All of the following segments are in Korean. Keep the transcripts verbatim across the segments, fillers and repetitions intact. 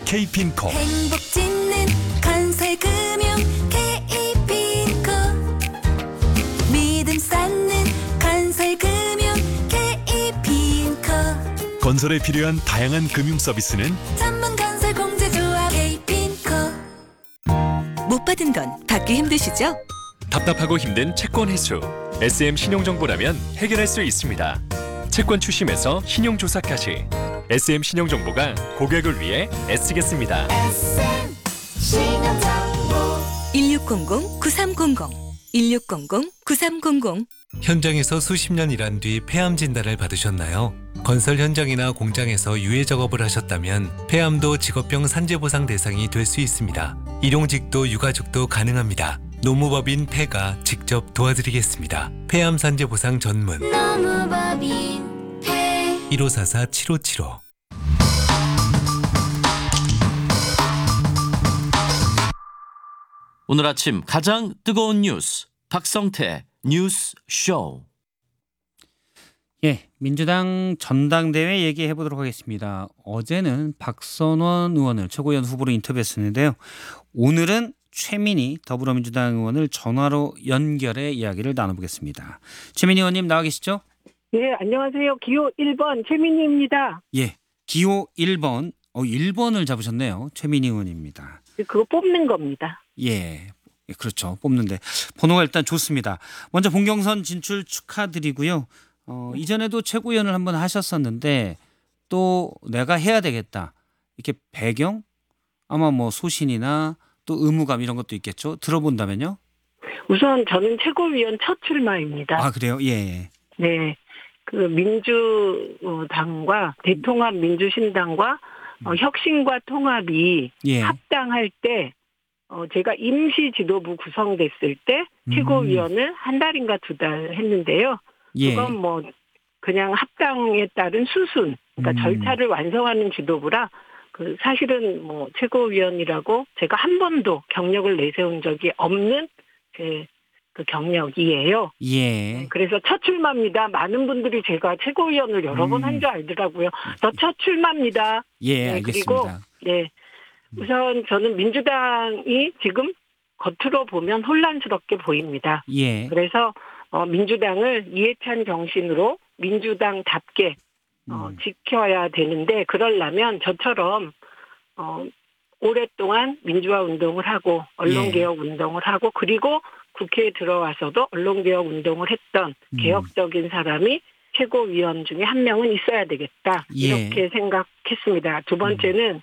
K빈코. 행복 짓는 건설금융 K빈코. 믿음 쌓는 건설금융 K빈코. 건설에 필요한 다양한 금융 서비스는 전문 건설 공제조합 K빈코. 못 받은 건 받기 힘드시죠? 답답하고 힘든 채권 회수. 에스엠 신용정보라면 해결할 수 있습니다. 채권 추심에서 신용조사까지 에스엠 신용정보가 고객을 위해 애쓰겠습니다. 에스엠 신용정보. 일육공공 구삼공공 일육공공 구삼공공. 현장에서 수십 년 일한 뒤 폐암 진단을 받으셨나요? 건설 현장이나 공장에서 유해 작업을 하셨다면 폐암도 직업병 산재보상 대상이 될 수 있습니다. 일용직도 유가족도 가능합니다. 노무법인 폐가 직접 도와드리겠습니다. 폐암 산재보상 전문 노무법인 폐. 일오사사 칠오칠오. 오늘 아침 가장 뜨거운 뉴스 박성태 뉴스 쇼. 예, 민주당 전당대회 얘기해 보도록 하겠습니다. 어제는 박선원 의원을 최고위원 후보로 인터뷰했었는데요. 오늘은 최민희 더불어민주당 의원을 전화로 연결해 이야기를 나눠보겠습니다. 최민희 의원님 나와 계시죠? 예, 안녕하세요. 기호 일 번 최민희입니다. 예, 기호 일 번. 어, 일 번을 잡으셨네요. 최민희 의원입니다. 그거 뽑는 겁니다. 예, 예, 그렇죠. 뽑는데 번호가 일단 좋습니다. 먼저 본경선 진출 축하드리고요. 어, 이전에도 최고위원을 한번 하셨었는데 또 내가 해야 되겠다. 이렇게 배경? 아마 뭐 소신이나 또 의무감 이런 것도 있겠죠. 들어본다면요? 우선 저는 최고위원 첫 출마입니다. 아, 그래요? 예. 네. 그 민주당과 대통합 민주신당과 어, 혁신과 통합이 예. 합당할 때 어, 제가 임시 지도부 구성됐을 때 음. 최고위원을 한 달인가 두 달 했는데요. 예. 그건 뭐 그냥 합당에 따른 수순, 그러니까 음. 절차를 완성하는 지도부라 그 사실은 뭐 최고위원이라고 제가 한 번도 경력을 내세운 적이 없는 제 그 경력이에요. 예. 그래서 첫 출마입니다. 많은 분들이 제가 최고위원을 여러 번 한 줄 알더라고요. 저 첫 출마입니다. 예, 네, 알겠습니다. 그리고 네, 우선 저는 민주당이 지금 겉으로 보면 혼란스럽게 보입니다. 예. 그래서 어, 민주당을 이해찬 정신으로 민주당답게 어, 음. 지켜야 되는데 그러려면 저처럼 어, 오랫동안 민주화 운동을 하고 언론개혁 운동을 하고 그리고 국회에 들어와서도 언론개혁 운동을 했던 음. 개혁적인 사람이 최고위원 중에 한 명은 있어야 되겠다. 예. 이렇게 생각했습니다. 두 번째는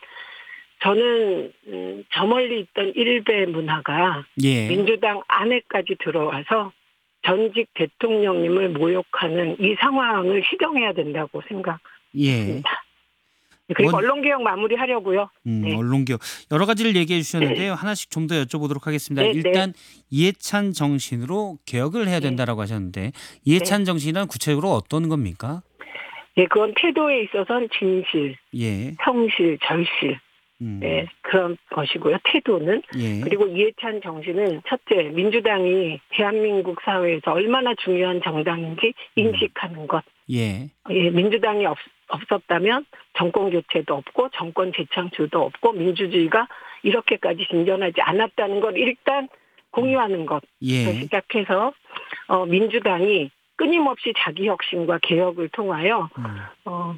저는 음, 저 멀리 있던 일베 문화가 예. 민주당 안에까지 들어와서 전직 대통령님을 모욕하는 이 상황을 시정해야 된다고 생각합니다. 예. 그리고 뭔- 언론개혁 마무리하려고요. 음, 네. 언론개혁 여러 가지를 얘기해 주셨는데요. 하나씩 좀 더 여쭤보도록 하겠습니다. 네, 일단 이해찬 정신으로 개혁을 해야 된다라고 하셨는데 이해찬 정신이란 구체적으로 어떤 겁니까? 예, 그건 태도에 있어서는 진실, 예. 성실, 절실, 음. 네, 그런 것이고요. 태도는. 예. 그리고 이해찬 정신은 첫째, 민주당이 대한민국 사회에서 얼마나 중요한 정당인지 인식하는 것. 예. 예, 민주당이 없, 없었다면 정권 교체도 없고 정권 재창출도 없고 민주주의가 이렇게까지 진전하지 않았다는 걸 일단 공유하는 것. 예. 시작해서 어, 민주당이 끊임없이 자기 혁신과 개혁을 통하여 음. 어,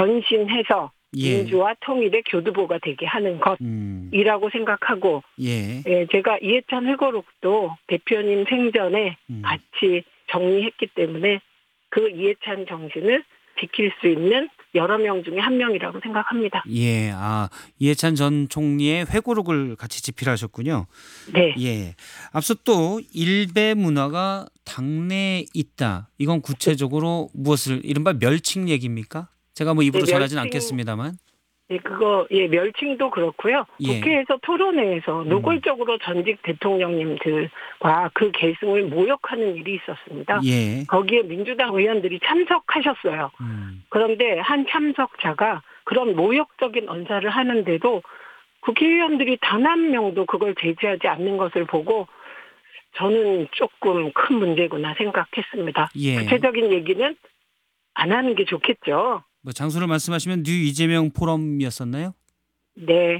변신해서 예. 민주화 통일의 교두보가 되게 하는 음. 것이라고 생각하고 예. 예, 제가 이해찬 회고록도 대표님 생전에 음. 같이 정리했기 때문에 그 이해찬 정신을 지킬 수 있는 여러 명 중에 한 명이라고 생각합니다. 예. 아, 이해찬 전 총리의 회고록을 같이 집필하셨군요. 네. 예. 앞서 또 일베 문화가 당내에 있다. 이건 구체적으로 무엇을 이른바 멸칭 얘기입니까? 제가 뭐 입으로 네, 전하진 멸칭- 않겠습니다만. 예, 그거, 예, 멸칭도 그렇고요. 예. 국회에서 토론회에서 노골적으로 전직 대통령님들과 그 계승을 모욕하는 일이 있었습니다. 예. 거기에 민주당 의원들이 참석하셨어요. 음. 그런데 한 참석자가 그런 모욕적인 언사를 하는데도 국회의원들이 단 한 명도 그걸 제지하지 않는 것을 보고 저는 조금 큰 문제구나 생각했습니다. 예. 구체적인 얘기는 안 하는 게 좋겠죠. 뭐 장소를 말씀하시면 뉴 이재명 포럼이었었나요? 네.